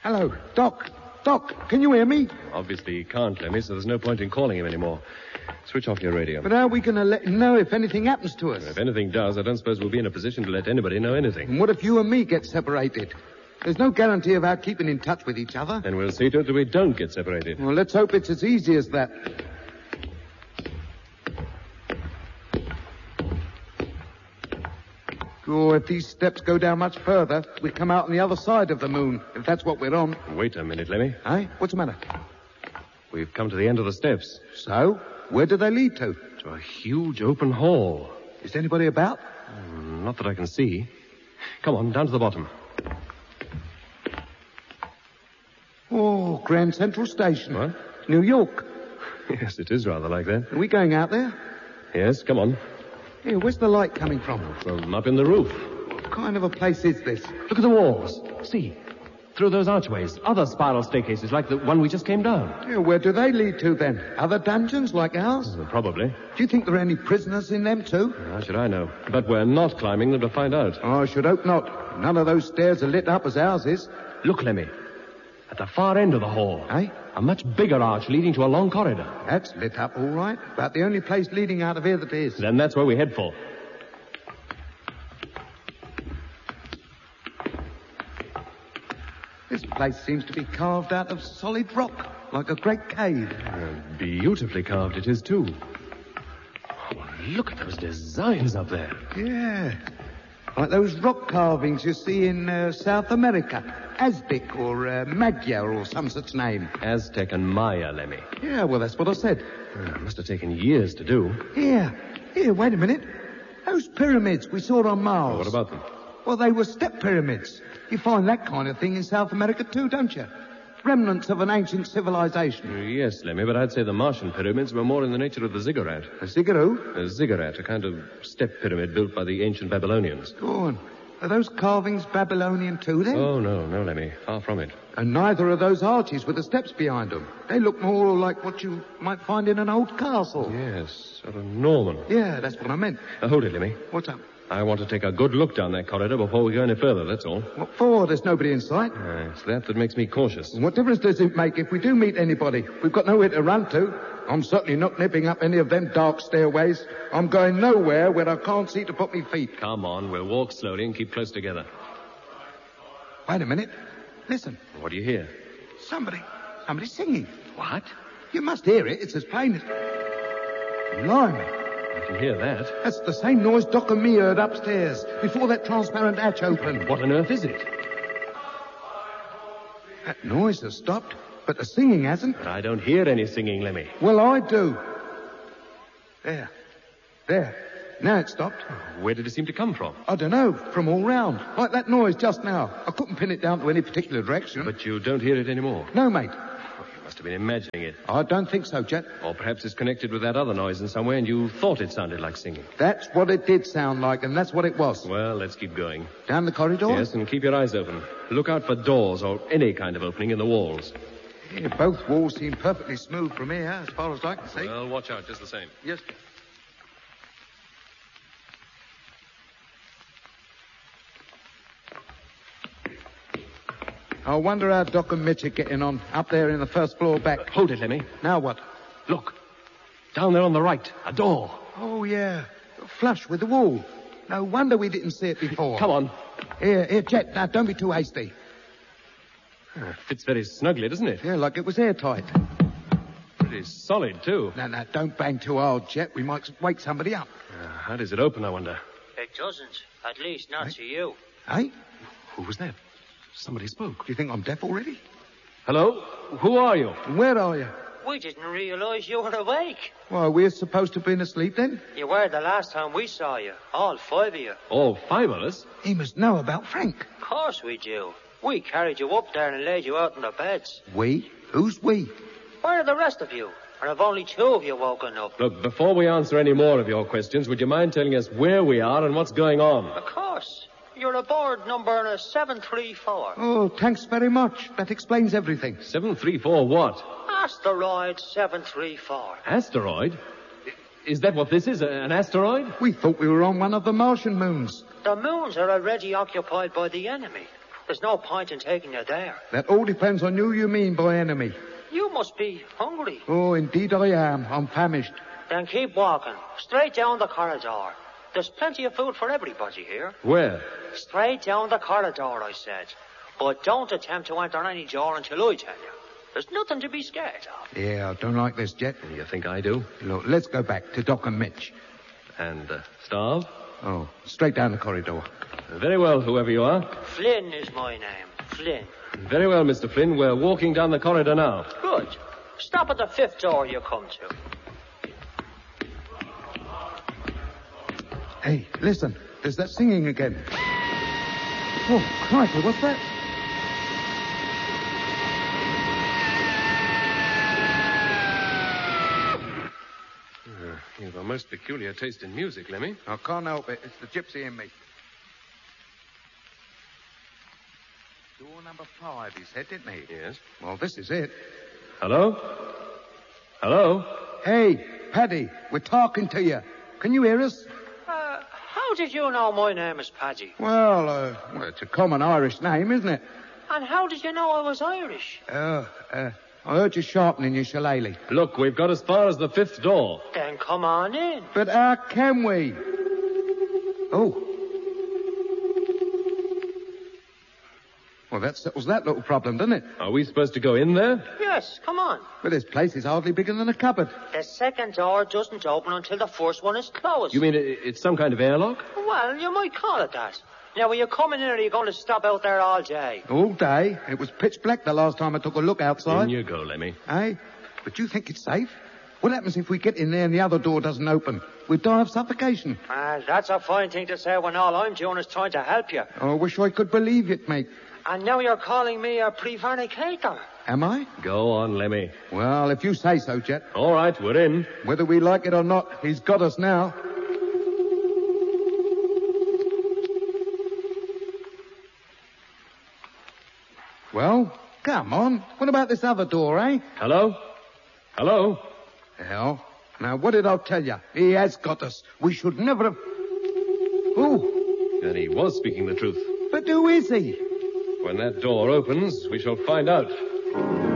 Hello, Doc. Doc, can you hear me? Obviously he can't, Lemmy, so there's no point in calling him anymore. Switch off your radio. But how are we going to let him know if anything happens to us? If anything does, I don't suppose we'll be in a position to let anybody know anything. And what if you and me get separated? There's no guarantee of our keeping in touch with each other. Then we'll see to it that we don't get separated. Well, let's hope it's as easy as that. Oh, if these steps go down much further, we come out on the other side of the moon, if that's what we're on. Wait a minute, Lemmy. Eh? What's the matter? We've come to the end of the steps. So? Where do they lead to? To a huge open hall. Is anybody about? Not that I can see. Come on, down to the bottom. Oh, Grand Central Station. What? New York. Yes, it is rather like that. Are we going out there? Yes, come on. Here, where's the light coming from? From up in the roof. What kind of a place is this? Look at the walls. See, through those archways, other spiral staircases like the one we just came down. Yeah, where do they lead to, then? Other dungeons like ours? Probably. Do you think there are any prisoners in them, too? How should I know? But we're not climbing them to find out. Oh, I should hope not. None of those stairs are lit up as ours is. Look, Lemmy. At the far end of the hall. Eh? A much bigger arch leading to a long corridor. That's lit up all right. About the only place leading out of here that is. Then that's where we head for. This place seems to be carved out of solid rock, like a great cave. Beautifully carved it is, too. Oh, look at those designs up there. Yeah. Like those rock carvings you see in South America. Aztec or Magyar or some such name. Aztec and Maya, Lemmy. Yeah, well, that's what I said. Must have taken years to do. Here, wait a minute. Those pyramids we saw on Mars. What about them? Well, they were step pyramids. You find that kind of thing in South America too, don't you? Remnants of an ancient civilization. Yes, Lemmy, but I'd say the Martian pyramids were more in the nature of the ziggurat. A ziggurat? A ziggurat, a kind of step pyramid built by the ancient Babylonians. Go on. Are those carvings Babylonian too, then? Oh, no, Lemmy. Far from it. And neither are those arches with the steps behind them. They look more like what you might find in an old castle. Yes, sort of Norman. Yeah, that's what I meant. Hold it, Lemmy. What's up? I want to take a good look down that corridor before we go any further, that's all. What for? There's nobody in sight. It's that makes me cautious. And what difference does it make if we do meet anybody? We've got nowhere to run to. I'm certainly not nipping up any of them dark stairways. I'm going nowhere where I can't see to put me feet. Come on, we'll walk slowly and keep close together. Wait a minute. Listen. What do you hear? Somebody's singing. What? You must hear it. It's as plain as... Blimey. I can hear that. That's the same noise Doc and me heard upstairs before that transparent hatch opened. What on earth is it? That noise has stopped, but the singing hasn't. But I don't hear any singing, Lemmy. Well, I do. There. Now it stopped. Where did it seem to come from? I don't know. From all round. Like that noise just now. I couldn't pin it down to any particular direction. But you don't hear it anymore? No, mate. You must have been imagining it. I don't think so, Jet. Or perhaps it's connected with that other noise in some way and you thought it sounded like singing. That's what it did sound like, and that's what it was. Well, let's keep going. Down the corridor? Yes, and keep your eyes open. Look out for doors or any kind of opening in the walls. Yeah, both walls seem perfectly smooth from here, as far as I can see. Well, watch out, just the same. Yes. I wonder how Doc and Mitch are getting on up there in the first floor back. Hold it, Lemmy. Now what? Look. Down there on the right. A door. Oh, yeah. Flush with the wall. No wonder we didn't see it before. Come on. Here, Jet. Now, don't be too hasty. Fits very snugly, doesn't it? Yeah, like it was airtight. Pretty solid, too. Now, don't bang too hard, Jet. We might wake somebody up. How does it open, I wonder? It doesn't. At least not to you. Eh? Who was that? Somebody spoke. Do you think I'm deaf already? Hello? Who are you? Where are you? We didn't realize you were awake. Why, we're supposed to have been asleep then? You were the last time we saw you. All 5 of you. All 5 of us? He must know about Frank. Of course we do. We carried you up there and laid you out in the beds. We? Who's we? Where are the rest of you? And have only 2 of you woken up? Look, before we answer any more of your questions, would you mind telling us where we are and what's going on? Of course. You're aboard number 734. Oh, thanks very much. That explains everything. 734 what? Asteroid 734. Asteroid? Is that what this is, an asteroid? We thought we were on one of the Martian moons. The moons are already occupied by the enemy. There's no point in taking you there. That all depends on who you mean by enemy. You must be hungry. Oh, indeed I am. I'm famished. Then keep walking. Straight down the corridor. There's plenty of food for everybody here. Where? Straight down the corridor, I said. But don't attempt to enter any door until I tell you. There's nothing to be scared of. Yeah, I don't like this, Jet. You think I do? Look, let's go back to Doc and Mitch. And Starve? Oh, straight down the corridor. Very well, whoever you are. Flynn is my name. Flynn. Very well, Mr. Flynn. We're walking down the corridor now. Good. Stop at the 5th door you come to. Hey, listen. There's that singing again. Oh, crikey, what's that? You've a most peculiar taste in music, Lemmy. I can't help it. It's the gypsy in me. Door number 5, he said, didn't he? Yes. Well, this is it. Hello? Hello? Hey, Paddy, we're talking to you. Can you hear us? How did you know my name is Paddy? Well, it's a common Irish name, isn't it? And how did you know I was Irish? I heard you sharpening your shillelagh. Look, we've got as far as the 5th door. Then come on in. But how can we? Oh. Well, that settles that little problem, doesn't it? Are we supposed to go in there? Yes, come on. But this place is hardly bigger than a cupboard. The 2nd door doesn't open until the first one is closed. You mean it's some kind of airlock? Well, you might call it that. Now, when you come in here, are you going to stop out there all day? All day. It was pitch black the last time I took a look outside. In you go, Lemmy. Eh? But you think it's safe? What happens if we get in there and the other door doesn't open? We'd die of suffocation. That's a fine thing to say when all I'm doing is trying to help you. Oh, I wish I could believe it, mate. And now you're calling me a prevaricator. Am I? Go on, Lemmy. Well, if you say so, Jet. All right, we're in. Whether we like it or not, he's got us now. Well, come on. What about this other door, eh? Hello? Hello? Hell. Now, what did I tell you? He has got us. We should never have... Who? Then he was speaking the truth. But who is he? When that door opens, we shall find out.